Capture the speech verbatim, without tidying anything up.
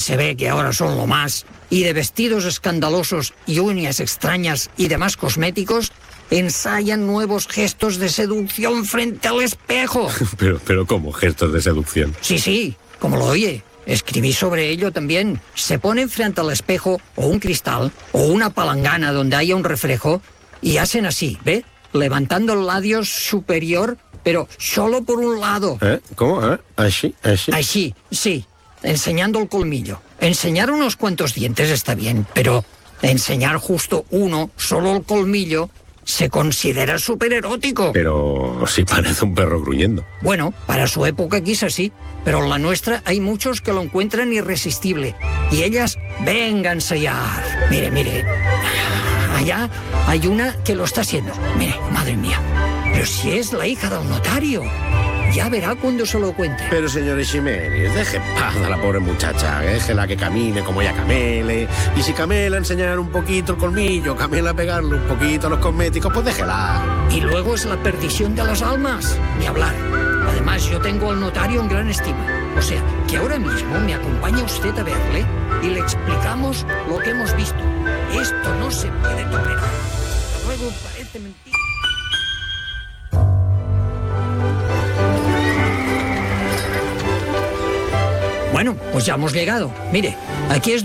se ve que ahora son lo más, y de vestidos escandalosos y uñas extrañas y demás cosméticos, ensayan nuevos gestos de seducción frente al espejo. Pero, pero ¿cómo gestos de seducción? Sí, sí, como lo oye. Escribí sobre ello también. Se ponen frente al espejo o un cristal o una palangana donde haya un reflejo y hacen así, ¿ve? Levantando el labio superior, pero solo por un lado. ¿Eh? ¿Cómo? ¿Eh? ¿Así? ¿Así? Así, sí, enseñando el colmillo. Enseñar unos cuantos dientes está bien, pero enseñar justo uno, solo el colmillo, se considera súper erótico. Pero sí parece un perro gruñendo. Bueno, para su época quizás sí, pero en la nuestra hay muchos que lo encuentran irresistible. Y ellas, vénganse ya. Mire, mire, allá hay una que lo está haciendo. Mire, madre mía, pero si es la hija del notario. Ya verá cuando se lo cuente. Pero, señor Ximénez, deje en paz a la pobre muchacha. Déjela que camine como ella camele. Y si camela enseñar un poquito el colmillo, camela pegarle un poquito a los cosméticos, pues déjela. Y luego es la perdición de las almas. Ni hablar. Además, yo tengo al notario en gran estima. O sea, que ahora mismo me acompaña usted a verle y le explicamos lo que hemos visto. Esto no se puede tolerar. Luego parece mentira. Bueno, pues ya hemos llegado. Mire, aquí es